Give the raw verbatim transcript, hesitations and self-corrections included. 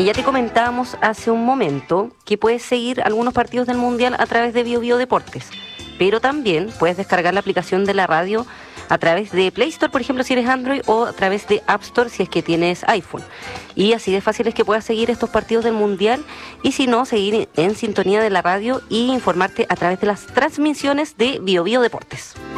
Y ya te comentábamos hace un momento que puedes seguir algunos partidos del Mundial a través de Bio Bio Deportes, pero también puedes descargar la aplicación de la radio a través de Play Store, por ejemplo, si eres Android, o a través de App Store, si es que tienes iPhone. Y así de fácil es que puedas seguir estos partidos del Mundial, y si no, seguir en sintonía de la radio y informarte a través de las transmisiones de Bio Bio Deportes.